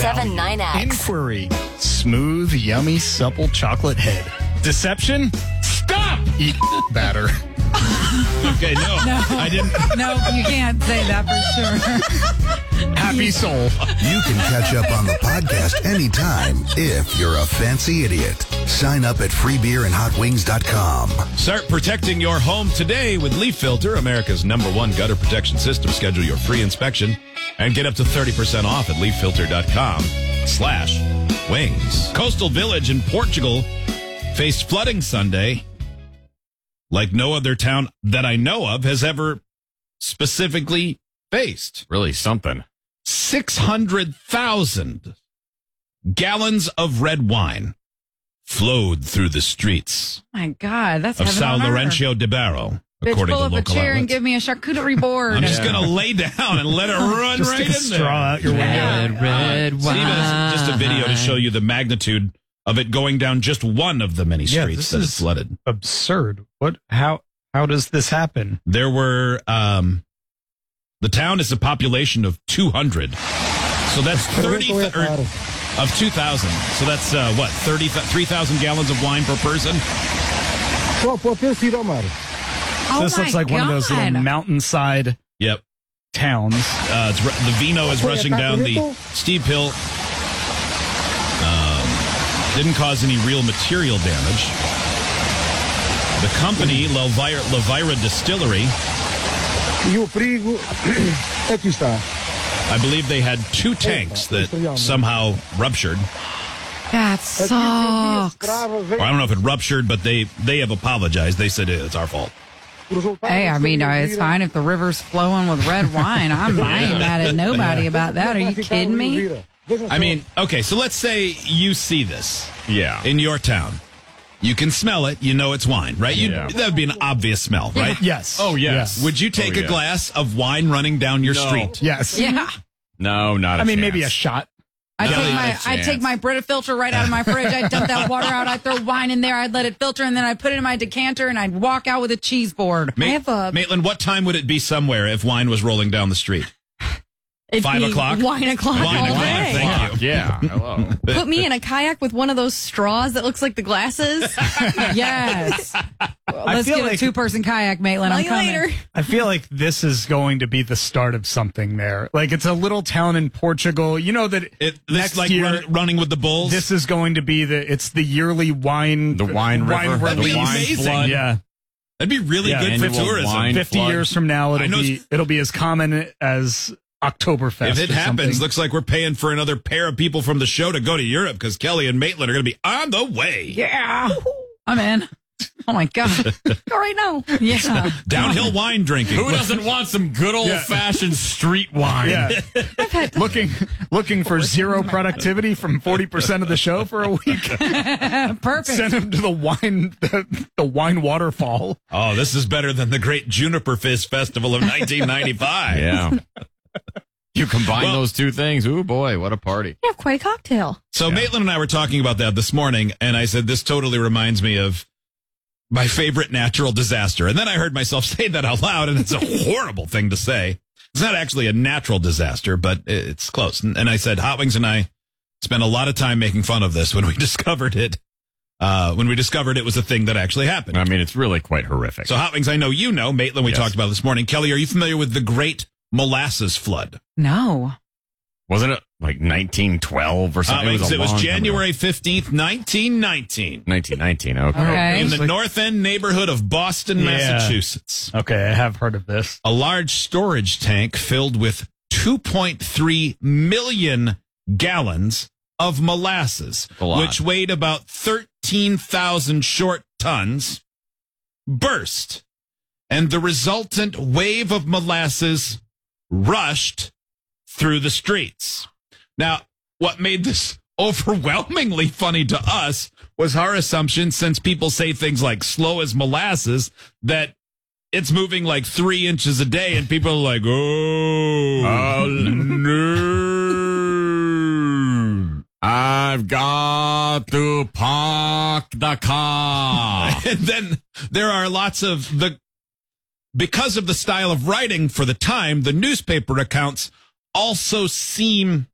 K7-9X. Inquiry. Smooth, yummy, supple chocolate head. Deception? Stop! Eat batter. Okay, no. I didn't. No, you can't say that for sure. Happy soul. You can catch up on the podcast anytime if you're a fancy idiot. Sign up at freebeerandhotwings.com. Start protecting your home today with Leaf Filter, America's #1 gutter protection system. Schedule your free inspection and get up to 30% off at leaffilter.com/wings. Coastal Village in Portugal faced flooding Sunday like no other town that I know of has ever specifically faced. Really something. 600,000 gallons of red wine flowed through the streets My God, that's of heaven São on earth. Lourenço de Barro, Bitch, according pull to up a local chair and outlets. give me a charcuterie board. I'm just going to lay down and let it run Just right stick a in there. straw out your window. Red Steve has just a video to show you the magnitude of it going down just one of the many streets this that it is flooded. absurd. What? How does this happen? There were, the town is a population of 200. So that's 30, of 2,000. So that's, 3,000 gallons of wine per person? Oh This looks like one of those little mountainside Yep. towns. The vino is rushing down the steep hill. Didn't cause any real material damage. The company, Levira Distillery, I believe they had 2 tanks that somehow ruptured. That sucks. Or I don't know if it ruptured, but they have apologized. They said it's our fault. Hey, I mean, it's fine if the river's flowing with red wine. I ain't mad at nobody about that. Are you kidding me? I mean, okay, so let's say you see this in your town. You can smell it. You know it's wine, right? That would be an obvious smell, right? Yes. Oh, yes. Would you take a glass of wine running down your street? Yes. Yeah. No, not a I mean, chance. maybe a shot. I'd take my Brita filter right out of my fridge. I'd dump that water out. I'd throw wine in there. I'd let it filter, and then I'd put it in my decanter, and I'd walk out with a cheese board. Maitland, what time would it be somewhere if wine was rolling down the street? 5 o'clock? Wine o'clock all Wine o'clock, day. thank you. Yeah, hello. Put me in a kayak with one of those straws that looks like the glasses. Yes. Let's feel get like- a 2-person kayak, Maitland. I'm See you coming. later. I feel like this is going to be the start of something there. Like it's a little town in Portugal. You know that This next like year running with the bulls? this is going to be it's the yearly wine The wine river, the release. wine Amazing. flood. Yeah. That'd be really Yeah, good for annual tourism. wine 50 flood. years from now I know it'll be as common as Oktoberfest. If it or happens, something. looks like we're paying for another pair of people from the show to go to Europe because Kelly and Maitland are going to be on the way. Yeah. I'm in. Oh, my God. Go right now. Yeah. Downhill wine drinking. Who doesn't want some good old-fashioned street wine? Yeah. looking for zero productivity from 40% of the show for a week. Perfect. Send him to the wine waterfall. Oh, this is better than the Great Juniper Fizz Festival of 1995. Yeah. You combine Well- those two things. Ooh, boy, what a party. You have quite a cocktail. So Maitland and I were talking about that this morning, and I said, this totally reminds me of my favorite natural disaster. And then I heard myself say that out loud, and it's a horrible thing to say. It's not actually a natural disaster, but it's close. And I said, Hot Wings and I spent a lot of time making fun of this when we discovered it. When we discovered it was a thing that actually happened. I mean, it's really quite horrific. So Hot Wings, I know you know. Maitland, we Yes. talked about this morning. Kelly, are you familiar with the Great Molasses Flood? No. Wasn't it like 1912 or something? It was long time January ago. 15th, 1919. 1919, okay. Okay. In the North End neighborhood of Boston, Yeah. Massachusetts. Okay, I have heard of this. A large storage tank filled with 2.3 million gallons of molasses, A lot. which weighed about 13,000 short tons, burst. And the resultant wave of molasses rushed through the streets. Now, what made this overwhelmingly funny to us was our assumption, since people say things like slow as molasses, that it's moving like 3 inches a day, and people are like, oh, no. I've got to park the car. And then there are lots of because of the style of writing for the time, the newspaper accounts also seem